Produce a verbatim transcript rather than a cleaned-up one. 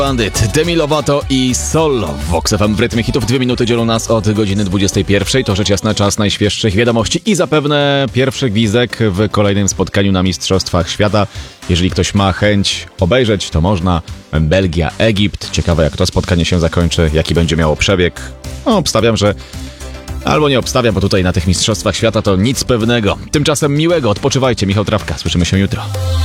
Bandit, Demi Lovato i Solo w Vox F M w rytmie hitów. Dwie minuty dzielą nas od godziny dwudziestej pierwszej. To rzecz jasna czas najświeższych wiadomości i zapewne pierwszy gwizdek w kolejnym spotkaniu na Mistrzostwach Świata. Jeżeli ktoś ma chęć obejrzeć, to można. Belgia, Egipt. Ciekawe, jak to spotkanie się zakończy, jaki będzie miało przebieg. No, obstawiam, że... Albo nie obstawiam, bo tutaj na tych Mistrzostwach Świata to nic pewnego. Tymczasem miłego, odpoczywajcie. Michał Trawka, słyszymy się jutro.